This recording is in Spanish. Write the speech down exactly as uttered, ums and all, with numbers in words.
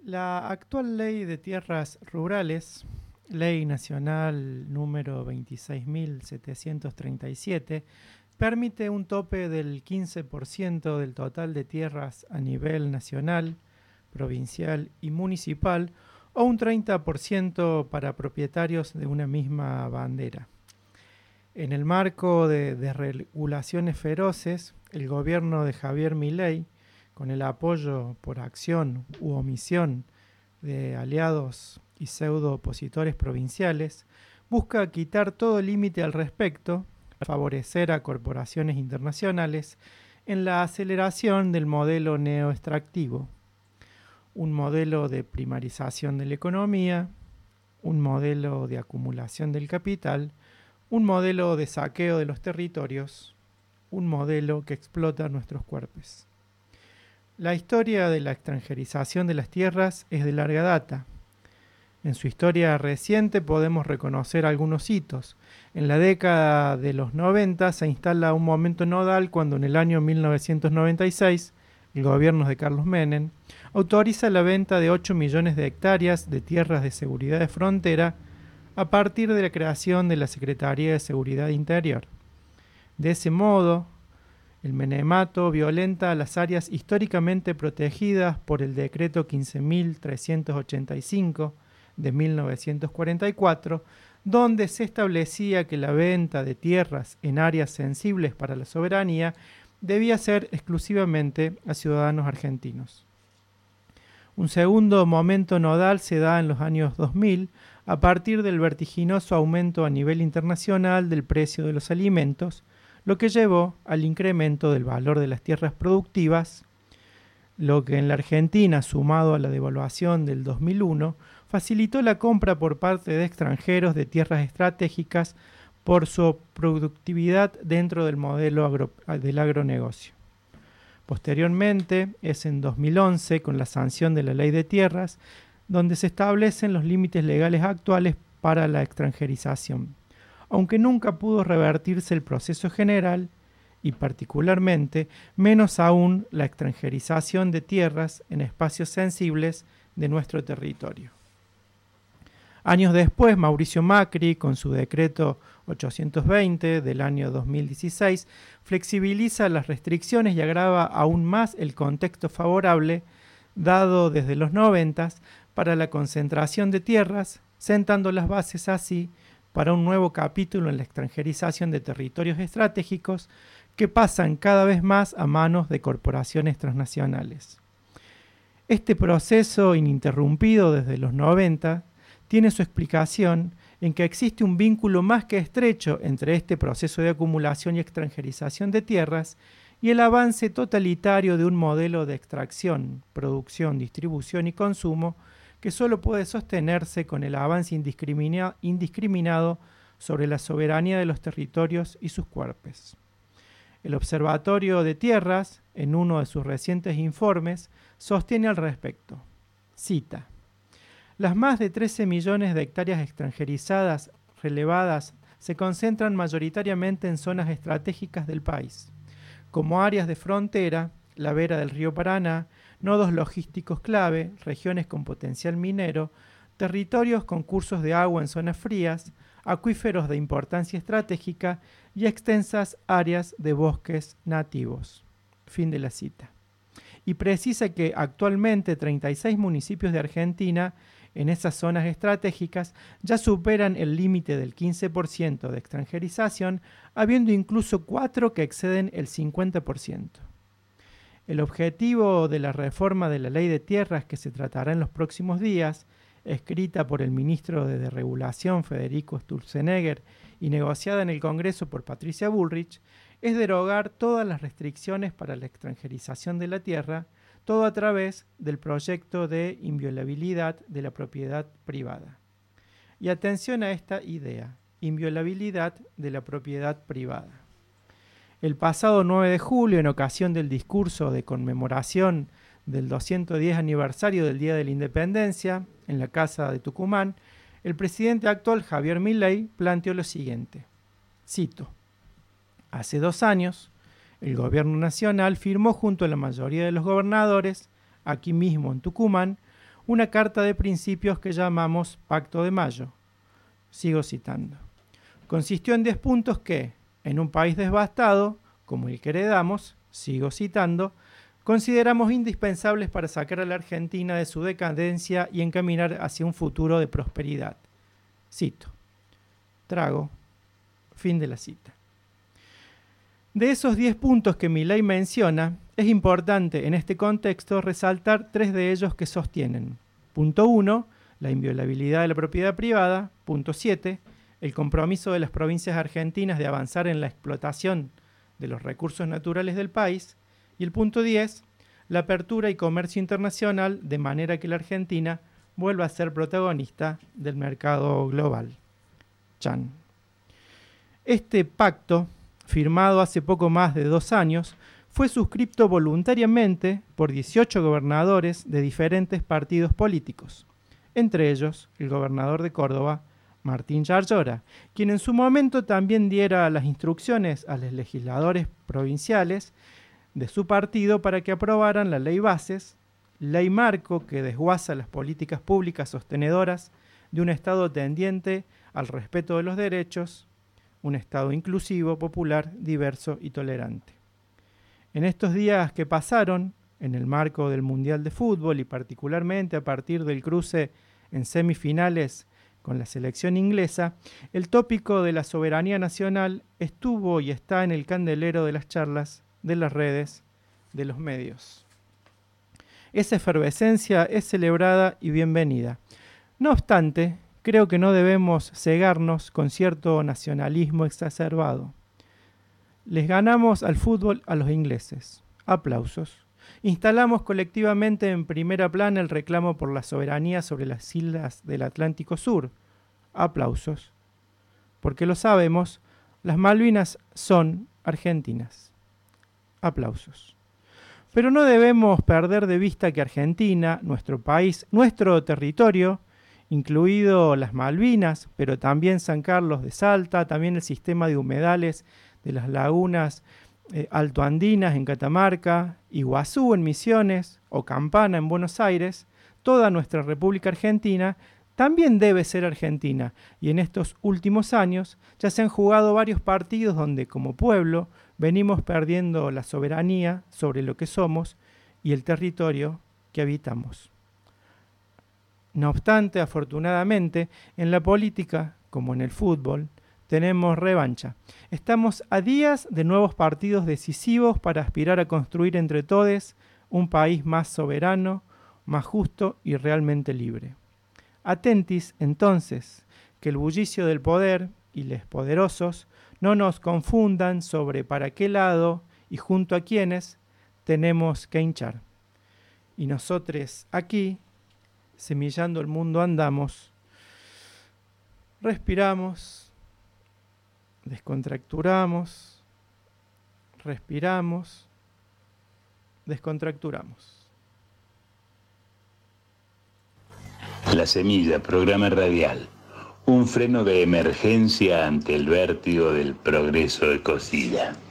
La actual Ley de Tierras Rurales, Ley Nacional número veintiséis mil setecientos treinta y siete, permite un tope del quince por ciento del total de tierras a nivel nacional, provincial y municipal, o un treinta por ciento para propietarios de una misma bandera. En el marco de desregulaciones feroces, el gobierno de Javier Milei, con el apoyo por acción u omisión de aliados y pseudo opositores provinciales, busca quitar todo límite al respecto, favorecer a corporaciones internacionales en la aceleración del modelo neoextractivo, un modelo de primarización de la economía, un modelo de acumulación del capital, un modelo de saqueo de los territorios, un modelo que explota nuestros cuerpos. La historia de la extranjerización de las tierras es de larga data. En su historia reciente podemos reconocer algunos hitos. En la década de los noventa se instala un momento nodal cuando en el año mil novecientos noventa y seis, el gobierno de Carlos Menem autoriza la venta de ocho millones de hectáreas de tierras de seguridad de frontera a partir de la creación de la Secretaría de Seguridad Interior. De ese modo, el menemato violenta las áreas históricamente protegidas por el decreto quince mil trescientos ochenta y cinco de mil novecientos cuarenta y cuatro, donde se establecía que la venta de tierras en áreas sensibles para la soberanía debía ser exclusivamente a ciudadanos argentinos. Un segundo momento nodal se da en los años dos mil, a partir del vertiginoso aumento a nivel internacional del precio de los alimentos, lo que llevó al incremento del valor de las tierras productivas, lo que en la Argentina, sumado a la devaluación del dos mil uno, facilitó la compra por parte de extranjeros de tierras estratégicas por su productividad dentro del modelo agro, del agronegocio. Posteriormente, es en dos mil once, con la sanción de la Ley de Tierras, donde se establecen los límites legales actuales para la extranjerización, aunque nunca pudo revertirse el proceso general y particularmente menos aún la extranjerización de tierras en espacios sensibles de nuestro territorio. Años después, Mauricio Macri, con su decreto ochocientos veinte del año dos mil dieciséis, flexibiliza las restricciones y agrava aún más el contexto favorable dado desde los noventas para la concentración de tierras, sentando las bases así para un nuevo capítulo en la extranjerización de territorios estratégicos que pasan cada vez más a manos de corporaciones transnacionales. Este proceso ininterrumpido desde los noventa tiene su explicación en que existe un vínculo más que estrecho entre este proceso de acumulación y extranjerización de tierras y el avance totalitario de un modelo de extracción, producción, distribución y consumo que solo puede sostenerse con el avance indiscrimina- indiscriminado sobre la soberanía de los territorios y sus cuerpos. El Observatorio de Tierras, en uno de sus recientes informes, sostiene al respecto. Cita: las más de trece millones de hectáreas extranjerizadas relevadas se concentran mayoritariamente en zonas estratégicas del país, como áreas de frontera, la vera del río Paraná, nodos logísticos clave, regiones con potencial minero, territorios con cursos de agua en zonas frías, acuíferos de importancia estratégica y extensas áreas de bosques nativos. Fin de la cita. Y precisa que actualmente treinta y seis municipios de Argentina en esas zonas estratégicas ya superan el límite del quince por ciento de extranjerización, habiendo incluso cuatro que exceden el cincuenta por ciento. El objetivo de la reforma de la Ley de Tierras que se tratará en los próximos días, escrita por el ministro de Desregulación Federico Sturzenegger y negociada en el Congreso por Patricia Bullrich, es derogar todas las restricciones para la extranjerización de la tierra, todo a través del proyecto de inviolabilidad de la propiedad privada. Y atención a esta idea, inviolabilidad de la propiedad privada. El pasado nueve de julio, en ocasión del discurso de conmemoración del doscientos diez aniversario del Día de la Independencia, en la Casa de Tucumán, el presidente actual Javier Milei planteó lo siguiente, cito: hace dos años, el gobierno nacional firmó junto a la mayoría de los gobernadores, aquí mismo en Tucumán, una carta de principios que llamamos Pacto de Mayo. Sigo citando. Consistió en diez puntos que, en un país devastado, como el que heredamos, sigo citando, consideramos indispensables para sacar a la Argentina de su decadencia y encaminar hacia un futuro de prosperidad. Cito. Trago. Fin de la cita. De esos diez puntos que Milei menciona, es importante en este contexto resaltar tres de ellos que sostienen. Punto uno, la inviolabilidad de la propiedad privada. Punto siete, el compromiso de las provincias argentinas de avanzar en la explotación de los recursos naturales del país. Y el punto diez, la apertura y comercio internacional de manera que la Argentina vuelva a ser protagonista del mercado global. Chan. Este pacto, firmado hace poco más de dos años, fue suscripto voluntariamente por dieciocho gobernadores de diferentes partidos políticos, entre ellos el gobernador de Córdoba, Martín Yarlora, quien en su momento también diera las instrucciones a los legisladores provinciales de su partido para que aprobaran la ley bases, ley marco que desguaza las políticas públicas sostenedoras de un Estado tendiente al respeto de los derechos, un Estado inclusivo, popular, diverso y tolerante. En estos días que pasaron, en el marco del Mundial de Fútbol y particularmente a partir del cruce en semifinales con la selección inglesa, el tópico de la soberanía nacional estuvo y está en el candelero de las charlas, de las redes, de los medios. Esa efervescencia es celebrada y bienvenida. No obstante, creo que no debemos cegarnos con cierto nacionalismo exacerbado. Les ganamos al fútbol a los ingleses. Aplausos. Instalamos colectivamente en primera plana el reclamo por la soberanía sobre las islas del Atlántico Sur. Aplausos. Porque lo sabemos, las Malvinas son argentinas. Aplausos. Pero no debemos perder de vista que Argentina, nuestro país, nuestro territorio, incluido las Malvinas, pero también San Carlos de Salta, también el sistema de humedales de las lagunas eh, altoandinas en Catamarca, Iguazú en Misiones o Campana en Buenos Aires, toda nuestra República Argentina también debe ser argentina, y en estos últimos años ya se han jugado varios partidos donde como pueblo venimos perdiendo la soberanía sobre lo que somos y el territorio que habitamos. No obstante, afortunadamente, en la política, como en el fútbol, tenemos revancha. Estamos a días de nuevos partidos decisivos para aspirar a construir entre todos un país más soberano, más justo y realmente libre. Atentis, entonces, que el bullicio del poder y los poderosos no nos confundan sobre para qué lado y junto a quiénes tenemos que hinchar. Y nosotros aquí, semillando el mundo andamos, respiramos, descontracturamos, respiramos, descontracturamos. La Semilla, programa radial. Un freno de emergencia ante el vértigo del progreso de Cosilla.